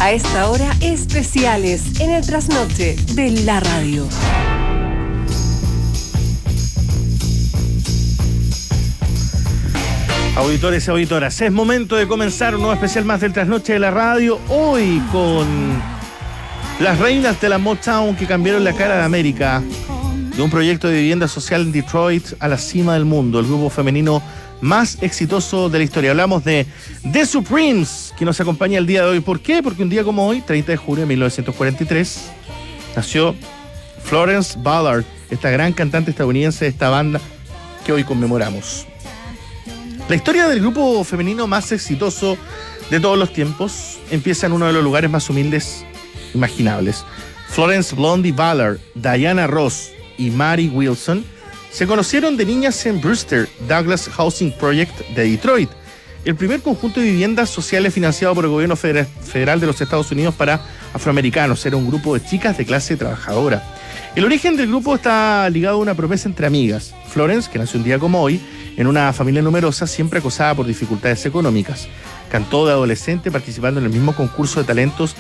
A esta hora, especiales en el trasnoche de la radio. Auditores y auditoras, es momento de comenzar un nuevo especial más del trasnoche de la radio. Hoy con las reinas de la Motown que cambiaron la cara de América, de un proyecto de vivienda social en Detroit a la cima del mundo, el grupo femenino más exitoso de la historia. Hablamos de The Supremes, que nos acompaña el día de hoy. ¿Por qué? Porque un día como hoy, 30 de junio de 1943, nació Florence Ballard, esta gran cantante estadounidense de esta banda que hoy conmemoramos. La historia del grupo femenino más exitoso de todos los tiempos empieza en uno de los lugares más humildes imaginables. Florence Blondie Ballard, Diana Ross y Mary Wilson se conocieron de niñas en Brewster Douglas Housing Project de Detroit, el primer conjunto de viviendas sociales financiado por el gobierno federal de los Estados Unidos para afroamericanos. Era un grupo de chicas de clase trabajadora. El origen del grupo está ligado a una promesa entre amigas. Florence, que nació un día como hoy, en una familia numerosa, siempre acosada por dificultades económicas. Cantó de adolescente participando en el mismo concurso de talentos